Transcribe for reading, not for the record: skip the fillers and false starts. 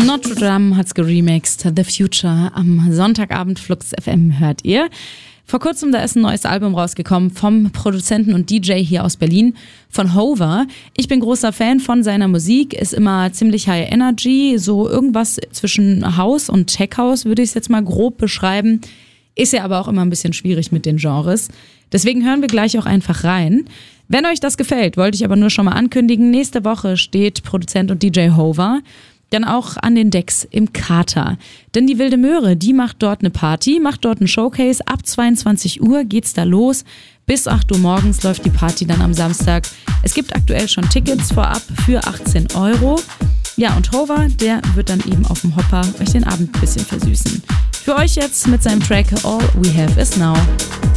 Notre Dame hat's geremixed, The Future. Am Sonntagabend Flux FM hört ihr. Vor kurzem, da ist ein neues Album rausgekommen vom Produzenten und DJ hier aus Berlin, von Hover. Ich bin großer Fan von seiner Musik, ist immer ziemlich high energy, so irgendwas zwischen House und Tech House würde ich es jetzt mal grob beschreiben. Ist ja aber auch immer ein bisschen schwierig mit den Genres. Deswegen hören wir gleich auch einfach rein. Wenn euch das gefällt, wollte ich aber nur schon mal ankündigen, nächste Woche steht Produzent und DJ Hover dann auch an den Decks im Kater. Denn die Wilde Möhre, die macht dort eine Party, macht dort einen Showcase. Ab 22 Uhr geht's da los. Bis 8 Uhr morgens läuft die Party dann am Samstag. Es gibt aktuell schon Tickets vorab für 18 €. Ja, und Hover, der wird dann eben auf dem Hopper euch den Abend ein bisschen versüßen. Für euch jetzt mit seinem Track All We Have Is Now.